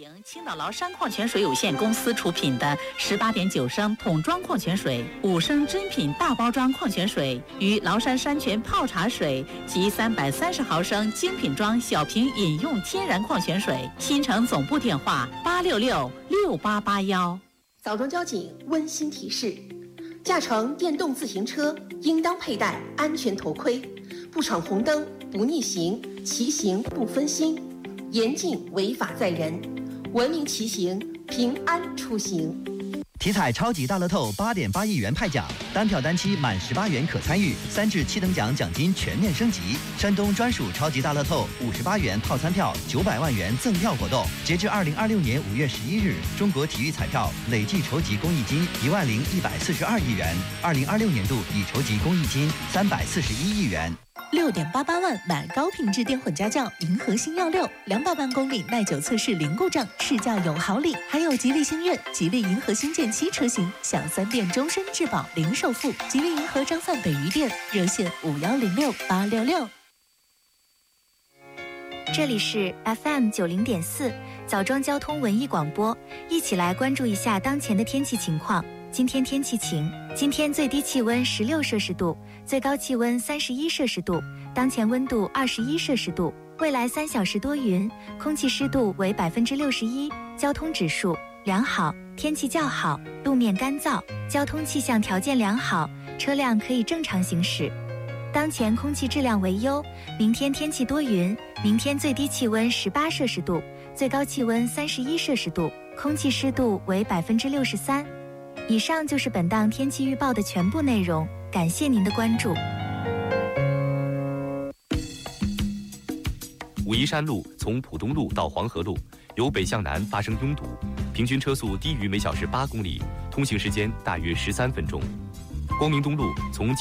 营青岛崂山矿泉水有限公司出品的18.9升桶装矿泉水、5升真品大包装矿泉水与崂山山泉泡茶水及330毫升精品装小瓶饮用天然矿泉水。新城总部电话8666881。 枣庄交警温馨提示：驾乘电动自行车应当佩戴安全头盔，不闯红灯、不逆行，骑行不分心，严禁违法载人，文明骑行，平安出行。 体彩超级大乐透8.8亿元派奖，单票单期满18元可参与，3至7等奖奖金全面升级。山东专属超级大乐透58元套餐票900万元赠票活动，截至2026年5月11日，中国体育彩票累计筹集公益金10142亿元，2026年度已筹集公益金341亿元。 6.88万买高品质电混加轿银河星耀6，200万公里耐久测试零故障，试驾有好礼，还有吉利星越、吉利银河星舰7车型享3电终身质保零首付。吉利银河张范北余店热线5106866。 这里是 FM90.4枣庄交通文艺广播，一起来关注一下当前的天气情况。今天天气晴，今天最低气温16摄氏度，最高气温31摄氏度，当前温度21摄氏度。未来3小时多云，空气湿度为61%，交通指数良好，天气较好，路面干燥，交通气象条件良好，车辆可以正常行驶。当前空气质量为优，明天天气多云，明天最低气温18摄氏度，最高气温31摄氏度，空气湿度为63%。以上就是本档天气预报的全部内容，感谢您的关注。 武夷山路从浦东路到黄河路由北向南发生拥堵，平均车速低于每小时8公里，通行时间大约13分钟。光明东路从